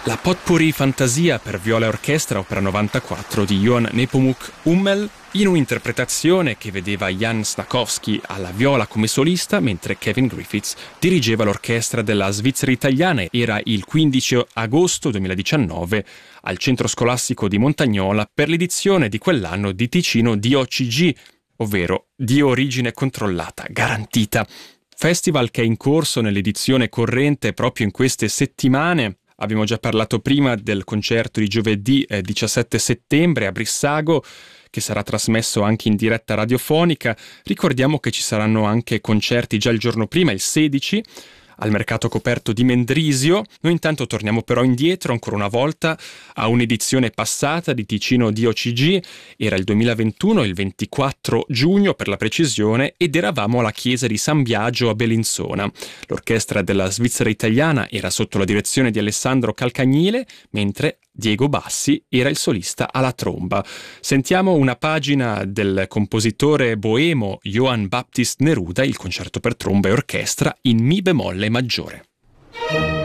La Potpourri Fantasia per viola e orchestra opera 94 di Johann Nepomuk Hummel, in un'interpretazione che vedeva Jan Stachowski alla viola come solista, mentre Kevin Griffiths dirigeva l'orchestra della Svizzera Italiana. Era il 15 agosto 2019 al centro scolastico di Montagnola per l'edizione di quell'anno di Ticino DOCG, ovvero di origine controllata, garantita. Festival che è in corso nell'edizione corrente proprio in queste settimane. Abbiamo già parlato prima del concerto di giovedì 17 settembre a Brissago, che sarà trasmesso anche in diretta radiofonica. Ricordiamo che ci saranno anche concerti già il giorno prima, il 16, al mercato coperto di Mendrisio. Noi intanto torniamo però indietro ancora una volta a un'edizione passata di Ticino DOCG. Era il 2021, il 24 giugno per la precisione, ed eravamo alla chiesa di San Biagio a Bellinzona. L'orchestra della Svizzera Italiana era sotto la direzione di Alessandro Calcagnile, mentre Diego Bassi era il solista alla tromba. Sentiamo una pagina del compositore boemo Johann Baptist Neruda, il concerto per tromba e orchestra in Mi bemolle maggiore.